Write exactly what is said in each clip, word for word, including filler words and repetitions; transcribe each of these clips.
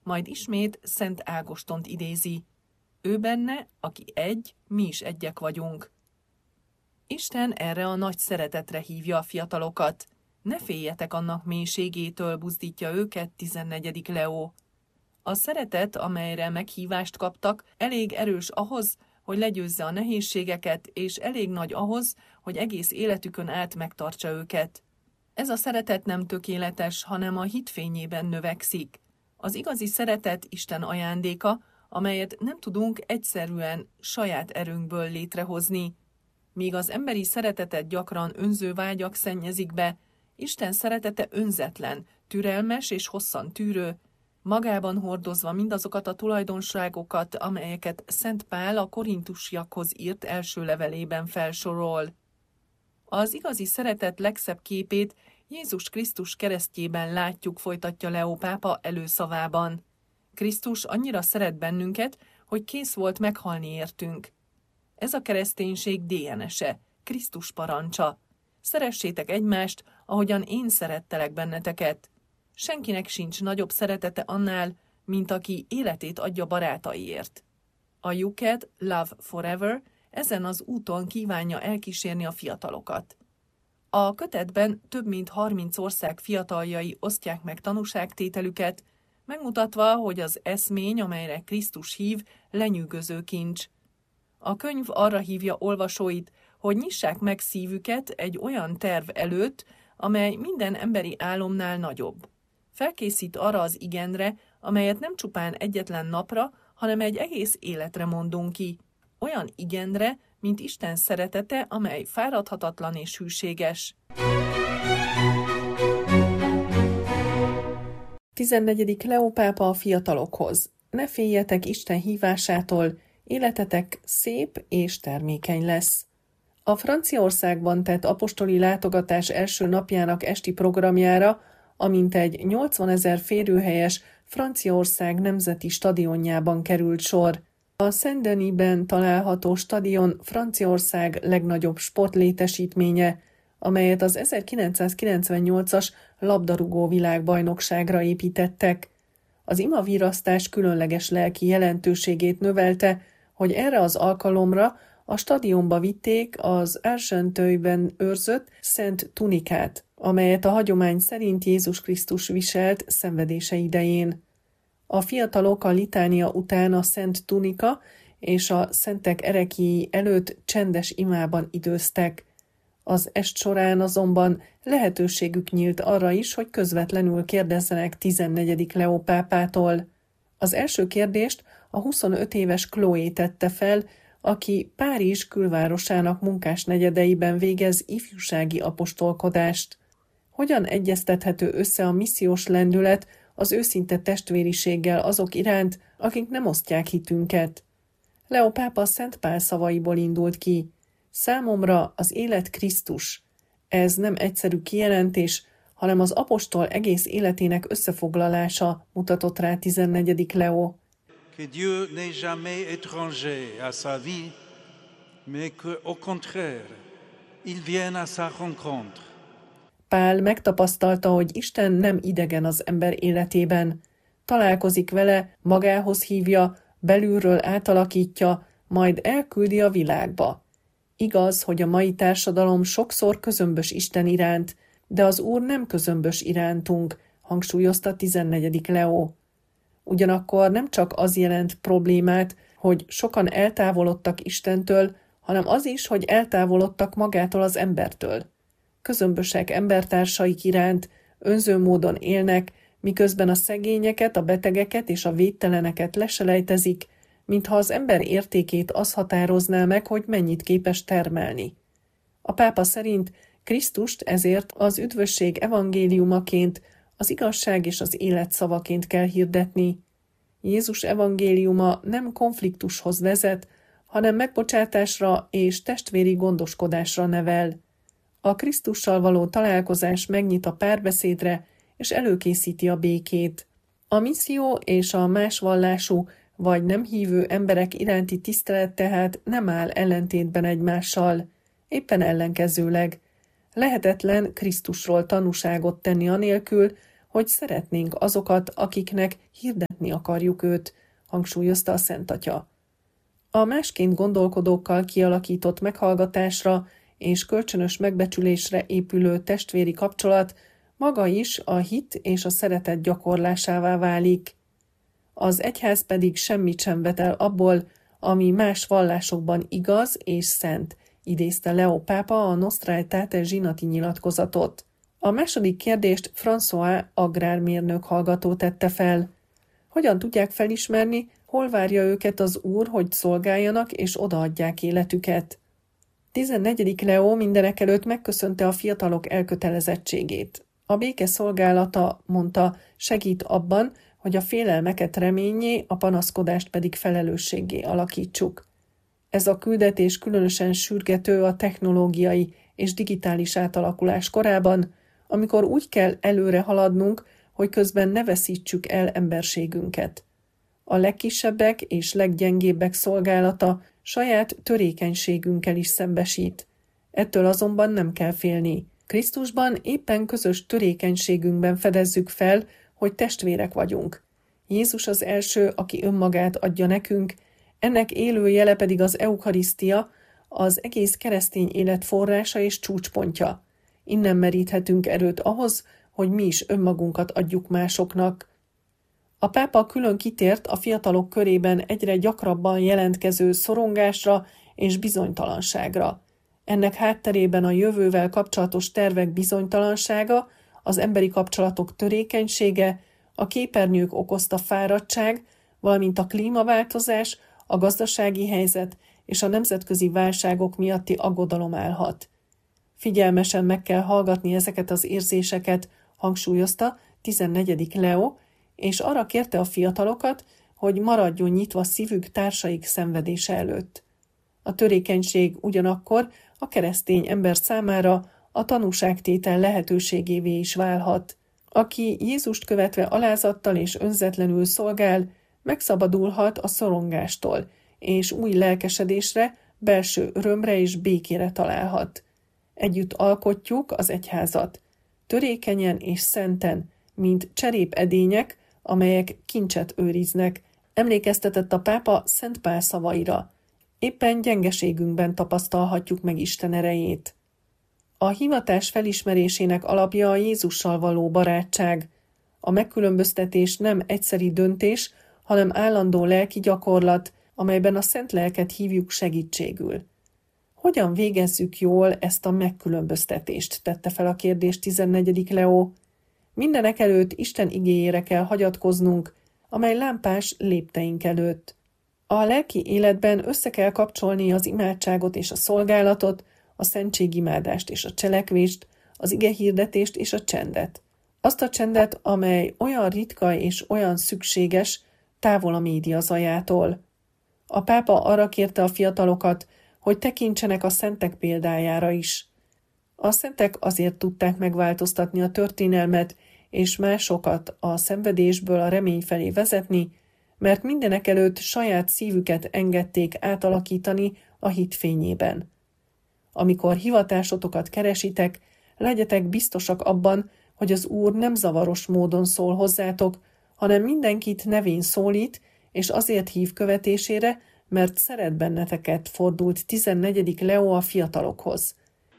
majd ismét Szent Ágostont idézi. Ő benne, aki egy, mi is egyek vagyunk. Isten erre a nagy szeretetre hívja a fiatalokat. Ne féljetek annak mélységétől, buzdítja őket tizennegyedik Leó. A szeretet, amelyre meghívást kaptak, elég erős ahhoz, hogy legyőzze a nehézségeket, és elég nagy ahhoz, hogy egész életükön át megtartsa őket. Ez a szeretet nem tökéletes, hanem a hit fényében növekszik. Az igazi szeretet Isten ajándéka, amelyet nem tudunk egyszerűen saját erőnkből létrehozni. Míg az emberi szeretetet gyakran önző vágyak szennyezik be, Isten szeretete önzetlen, türelmes és hosszan tűrő, magában hordozva mindazokat a tulajdonságokat, amelyeket Szent Pál a korintusiakhoz írt első levelében felsorol. Az igazi szeretet legszebb képét Jézus Krisztus keresztjében látjuk, folytatja Leó pápa előszavában. Krisztus annyira szeret bennünket, hogy kész volt meghalni értünk. Ez a kereszténység dé en es-e, Krisztus parancsa. Szeressétek egymást, ahogyan én szerettelek benneteket. Senkinek sincs nagyobb szeretete annál, mint aki életét adja barátaiért. A Juket, Love Forever ezen az úton kívánja elkísérni a fiatalokat. A kötetben több mint harminc ország fiataljai osztják meg tanúságtételüket, megmutatva, hogy az eszmény, amelyre Krisztus hív, lenyűgöző kincs. A könyv arra hívja olvasóit, hogy nyissák meg szívüket egy olyan terv előtt, amely minden emberi álomnál nagyobb. Felkészít arra az igenre, amelyet nem csupán egyetlen napra, hanem egy egész életre mondunk ki. Olyan igenre, mint Isten szeretete, amely fáradhatatlan és hűséges. tizennegyedik Leó pápa a fiatalokhoz. Ne féljetek Isten hívásától, életetek szép és termékeny lesz. A Franciaországban tett apostoli látogatás első napjának esti programjára, amint egy nyolcvanezer férőhelyes Franciaország nemzeti stadionjában került sor. A Saint-Denis-ben található stadion Franciaország legnagyobb sportlétesítménye, amelyet az ezerkilencszázkilencvennyolcas labdarúgó világbajnokságra építettek. Az imavirasztás különleges lelki jelentőségét növelte, hogy erre az alkalomra a stadionba vitték az Argenteuilben őrzött Szent Tunikát, amelyet a hagyomány szerint Jézus Krisztus viselt szenvedése idején. A fiatalok a litánia után a Szent Tunika és a szentek ereklyéi előtt csendes imában időztek. Az est során azonban lehetőségük nyílt arra is, hogy közvetlenül kérdezzenek tizennegyedik Leó pápától. Az első kérdést a huszonöt éves Chloé tette fel, aki Párizs külvárosának munkásnegyedeiben végez ifjúsági apostolkodást. Hogyan egyeztethető össze a missziós lendület az őszinte testvériséggel azok iránt, akik nem osztják hitünket? Leó pápa Szent Pál szavaiból indult ki. Számomra az élet Krisztus. Ez nem egyszerű kijelentés, hanem az apostol egész életének összefoglalása, mutatott rá tizennegyedik Leó. Que Dieu n'est jamais étranger à sa vie, mais que, au contraire, il vient à sa rencontre. Pál megtapasztalta, hogy Isten nem idegen az ember életében. Találkozik vele, magához hívja, belülről átalakítja, majd elküldi a világba. Igaz, hogy a mai társadalom sokszor közömbös Isten iránt, de az Úr nem közömbös irántunk, hangsúlyozta tizennegyedik Leó. Ugyanakkor nem csak az jelent problémát, hogy sokan eltávolodtak Istentől, hanem az is, hogy eltávolodtak magától az embertől. Közömbösek embertársaik iránt, önző módon élnek, miközben a szegényeket, a betegeket és a védteleneket leselejtezik, mintha az ember értékét az határozná meg, hogy mennyit képes termelni. A pápa szerint Krisztust ezért az üdvösség evangéliumaként, az igazság és az élet szavaként kell hirdetni. Jézus evangéliuma nem konfliktushoz vezet, hanem megbocsátásra és testvéri gondoskodásra nevel. A Krisztussal való találkozás megnyit a párbeszédre, és előkészíti a békét. A misszió és a más vallású vagy nem hívő emberek iránti tisztelet tehát nem áll ellentétben egymással. Éppen ellenkezőleg. Lehetetlen Krisztusról tanúságot tenni anélkül, hogy szeretnénk azokat, akiknek hirdetni mentni akarjuk őt, hangsúlyozta a Szent Atya. A másként gondolkodókkal kialakított meghallgatásra és kölcsönös megbecsülésre épülő testvéri kapcsolat maga is a hit és a szeretet gyakorlásává válik. Az egyház pedig semmit sem vet el abból, ami más vallásokban igaz és szent, idézte Leo pápa a Nostra Aetate zsinati nyilatkozatot. A második kérdést François agrármérnök hallgató tette fel. Hogyan tudják felismerni, hol várja őket az Úr, hogy szolgáljanak és odaadják életüket? tizennegyedik Leó mindenekelőtt megköszönte a fiatalok elkötelezettségét. A béke szolgálata, mondta, segít abban, hogy a félelmeket reményé, a panaszkodást pedig felelősséggé alakítsuk. Ez a küldetés különösen sürgető a technológiai és digitális átalakulás korában, amikor úgy kell előre haladnunk, hogy közben ne veszítsük el emberségünket. A legkisebbek és leggyengébbek szolgálata saját törékenységünkkel is szembesít. Ettől azonban nem kell félni. Krisztusban éppen közös törékenységünkben fedezzük fel, hogy testvérek vagyunk. Jézus az első, aki önmagát adja nekünk, ennek élő jele pedig az eukarisztia, az egész keresztény élet forrása és csúcspontja. Innen meríthetünk erőt ahhoz, hogy mi is önmagunkat adjuk másoknak. A pápa külön kitért a fiatalok körében egyre gyakrabban jelentkező szorongásra és bizonytalanságra. Ennek hátterében a jövővel kapcsolatos tervek bizonytalansága, az emberi kapcsolatok törékenysége, a képernyők okozta fáradtság, valamint a klímaváltozás, a gazdasági helyzet és a nemzetközi válságok miatti aggodalom állhat. Figyelmesen meg kell hallgatni ezeket az érzéseket, hangsúlyozta tizennegyedik Leó, és arra kérte a fiatalokat, hogy maradjon nyitva szívük társaik szenvedése előtt. A törékenység ugyanakkor a keresztény ember számára a tanúságtétel lehetőségévé is válhat. Aki Jézust követve alázattal és önzetlenül szolgál, megszabadulhat a szorongástól, és új lelkesedésre, belső örömre és békére találhat. Együtt alkotjuk az egyházat, törékenyen és szenten, mint cserépedények, amelyek kincset őriznek, emlékeztetett a pápa Szent Pál szavaira. Éppen gyengeségünkben tapasztalhatjuk meg Isten erejét. A hivatás felismerésének alapja a Jézussal való barátság. A megkülönböztetés nem egyszeri döntés, hanem állandó lelki gyakorlat, amelyben a szent lelket hívjuk segítségül. Hogyan végezzük jól ezt a megkülönböztetést, tette fel a kérdést tizennegyedik Leó. Mindenek előtt Isten igéjére kell hagyatkoznunk, amely lámpás lépteink előtt. A lelki életben össze kell kapcsolni az imádságot és a szolgálatot, a szentségimádást és a cselekvést, az igehirdetést és a csendet. Azt a csendet, amely olyan ritka és olyan szükséges, távol a média zajától. A pápa arra kérte a fiatalokat, hogy tekintsenek a szentek példájára is. A szentek azért tudták megváltoztatni a történelmet, és másokat a szenvedésből a remény felé vezetni, mert mindenekelőtt saját szívüket engedték átalakítani a hit fényében. Amikor hivatásotokat keresitek, legyetek biztosak abban, hogy az Úr nem zavaros módon szól hozzátok, hanem mindenkit nevén szólít, és azért hív követésére, mert szeret benneteket, fordult tizennegyedik Leó a fiatalokhoz.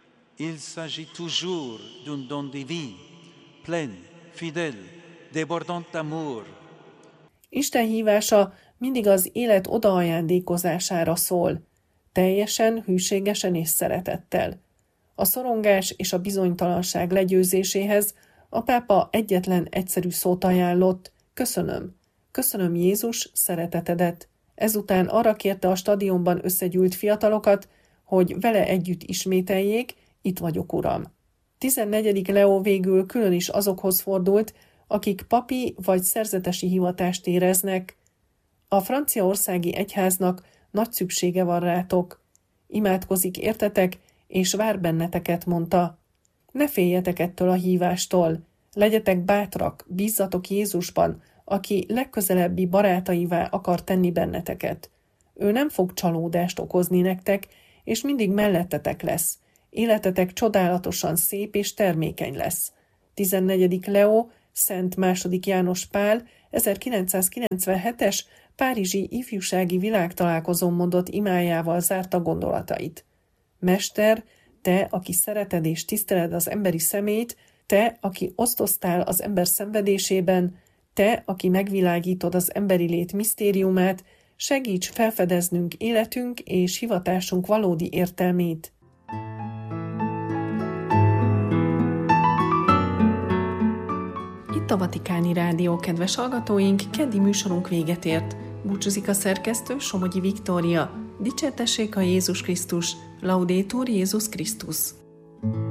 Il s'agit toujours d'un don divin, plein, fidèle, débordant d'amour. Isten hívása mindig az élet odaajándékozására szól, teljesen, hűségesen és szeretettel. A szorongás és a bizonytalanság legyőzéséhez a pápa egyetlen egyszerű szót ajánlott: köszönöm. Köszönöm Jézus szeretetedet. Ezután arra kérte a stadionban összegyűlt fiatalokat, hogy vele együtt ismételjék: itt vagyok, Uram. tizennegyedik Leó végül külön is azokhoz fordult, akik papi vagy szerzetesi hivatást éreznek. A franciaországi egyháznak nagy szüksége van rátok. Imádkozik értetek, és vár benneteket, mondta. Ne féljetek ettől a hívástól. Legyetek bátrak, bízzatok Jézusban, aki legközelebbi barátaivá akar tenni benneteket. Ő nem fog csalódást okozni nektek, és mindig mellettetek lesz. Életetek csodálatosan szép és termékeny lesz. tizennegyedik Leó, Szent második János Pál ezerkilencszázkilencvenhetes párizsi ifjúsági világtalálkozón mondott imájával zárta gondolatait. Mester, te, aki szereted és tiszteled az emberi szemét, te, aki osztoztál az ember szenvedésében, te, aki megvilágítod az emberi lét misztériumát, segíts felfedeznünk életünk és hivatásunk valódi értelmét. Itt a Vatikáni Rádió, kedves hallgatóink, keddi műsorunk véget ért. Búcsúzik a szerkesztő, Somogyi Viktória. Dicsértessék a Jézus Krisztus, Laudetur Jézus Krisztus.